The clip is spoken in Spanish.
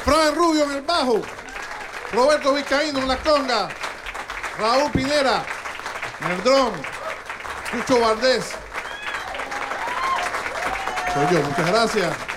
Fran Rubio en el bajo, Roberto Vizcaíno en la conga, Raúl Pinera en el drum, Cucho Valdés. Soy yo, muchas gracias.